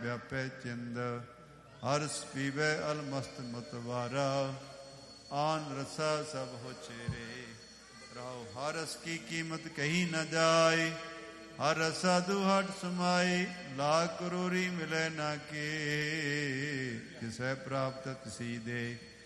ਵਿਆਪੈ ਚਿੰਦ। ਹਰਸ ਪੀਵੈ ਅਲਮਸਤ ਮਤਵਾਰਾ, ਆਨ ਰਸਾ ਸਭ ਹੋ ਚੇਰੇ। ਰਾਉ ਹਰ ਰਸ ਕੀ ਕੀਮਤ ਕਹੀ ਨ ਜਾਏ, ਹਰ ਰਸਾ ਦੁਹਟ ਸਮਾਏ। ਲਾਖ ਕਰੋੜੀ ਮਿਲੈ ਨਾ ਕੇ, ਕਿਸੈ ਪ੍ਰਾਪਤ ਤਸੀ ਦੇ।